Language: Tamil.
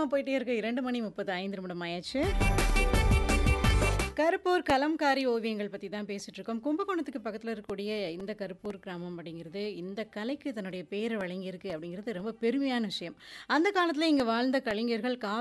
போயிட்டே இருக்கு. 2 மணி 35 நிமிடம் ஆயாச்சு. கருப்பூர் கலம்காரி ஓவியங்கள் பத்தி தான் பேசிட்டு இருக்கோம். கும்பகோணத்துக்கு பக்கத்துல இருக்கக்கூடிய இந்த கருப்பூர் கிராமம் அப்படிங்கிறது, இந்த கலைக்கு தன்னுடைய பேர வழங்கியிருக்கு அப்படிங்கிறது ரொம்ப பெருமையான விஷயம். அந்த காலத்துல இங்க வாழ்ந்த கலைஞர்கள்